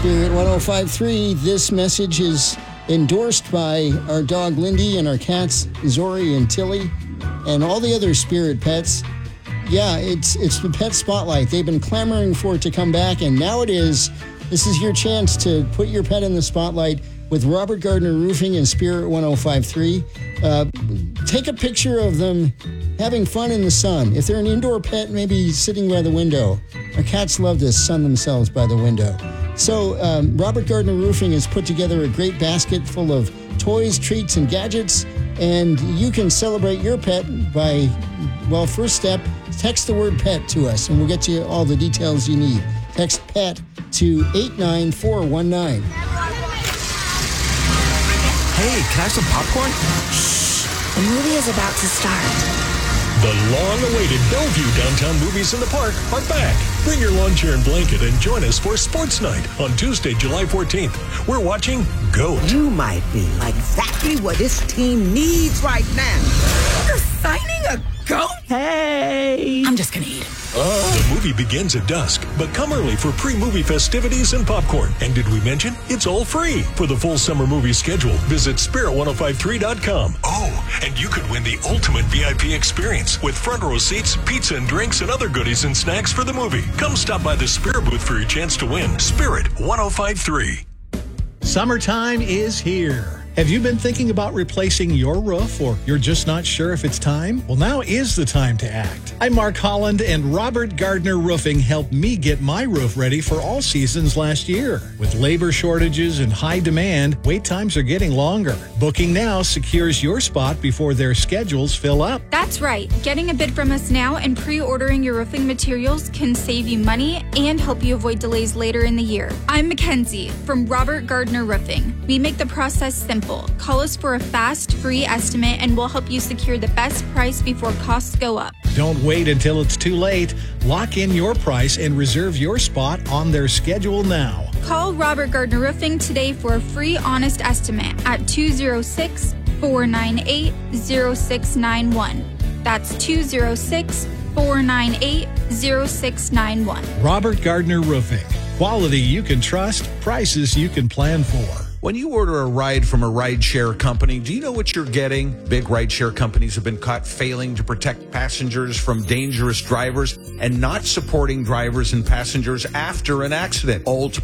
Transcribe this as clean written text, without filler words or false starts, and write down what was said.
Spirit 105.3. This message is endorsed by our dog Lindy and our cats Zori and Tilly and all the other Spirit pets. Yeah, it's the Pet Spotlight. They've been clamoring for it to come back, and now it is. This is your chance to put your pet in the spotlight with Robert Gardner Roofing and Spirit 105.3. Take a picture of them having fun in the sun. If they're an indoor pet, maybe sitting by the window. Our cats love to sun themselves by the window. So Robert Gardner Roofing has put together a great basket full of toys, treats, and gadgets, and you can celebrate your pet by, well, first step, text the word pet to us, and we'll get you all the details you need. Text PET to 89419. Hey, can I have some popcorn? Shh, the movie is about to start. The long-awaited Bellevue Downtown Movies in the Park are back. Bring your lawn chair and blanket and join us for Sports Night on Tuesday, July 14th. We're watching GOAT. You might be exactly what this team needs right now. You're signing a goat? Hey! I'm just gonna eat it. The movie begins at dusk, but come early for pre-movie festivities and popcorn. And did we mention it's all free? For the full summer movie schedule, visit Spirit1053.com. Oh, and you could win the ultimate VIP experience with front row seats, pizza and drinks, and other goodies and snacks for the movie. Come stop by the Spirit booth for your chance to win. Spirit 105.3. Summertime is here. Have you been thinking about replacing your roof, or you're just not sure if it's time? Well, now is the time to act. I'm Mark Holland, and Robert Gardner Roofing helped me get my roof ready for all seasons last year. With labor shortages and high demand, wait times are getting longer. Booking now secures your spot before their schedules fill up. That's right. Getting a bid from us now and pre-ordering your roofing materials can save you money and help you avoid delays later in the year. I'm Mackenzie from Robert Gardner Roofing. We make the process simple. Call us for a fast, free estimate, and we'll help you secure the best price before costs go up. Don't wait until it's too late. Lock in your price and reserve your spot on their schedule now. Call Robert Gardner Roofing today for a free, honest estimate at 206-498-0691. That's 206-498-0691. Robert Gardner Roofing. Quality you can trust, prices you can plan for. When you order a ride from a rideshare company, do you know what you're getting? Big rideshare companies have been caught failing to protect passengers from dangerous drivers and not supporting drivers and passengers after an accident, all to